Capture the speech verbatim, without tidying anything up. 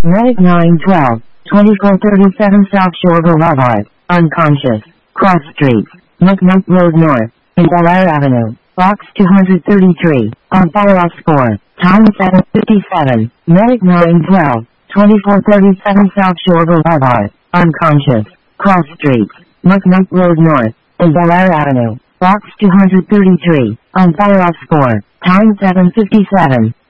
Medic nine twelve, twenty-four thirty-seven South Shore Boulevard, unconscious, cross streets, McNutt Road North, in Belair Avenue, box two thirty-three, on fire score, time seven fifty-seven, Medic nine twelve, twenty-four thirty-seven South Shore Boulevard, unconscious, cross streets, McNutt Road North, in Belair Avenue, box two thirty-three, on fire score, time seven fifty-seven.